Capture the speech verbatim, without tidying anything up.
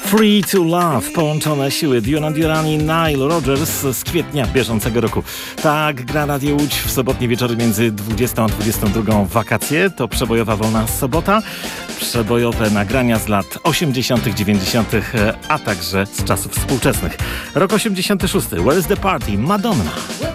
Free to Love, połączone siły Duran Duran i Nile Rodgers z kwietnia bieżącego roku. Tak gra Radio Łódź w sobotnie wieczory między dwudziestą a dwudziestą drugą wakacje. To przebojowa wolna sobota. Przebojowe nagrania z lat osiemdziesiątych, dziewięćdziesiątych, a także z czasów współczesnych. Rok osiemdziesiąty szósty. Where's the Party? Madonna.